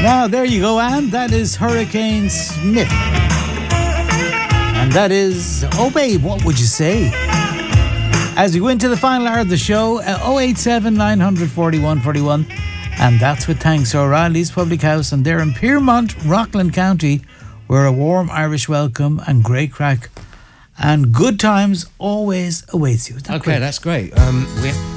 Now, there you go, and that is Hurricane Smith. And that is, oh babe, what would you say? As we go into the final hour of the show, 087 941 41. And that's with thanks to O'Reilly's Public House, and they're in Piermont, Rockland County, where a warm Irish welcome and great crack and good times always awaits you. Okay, that's great.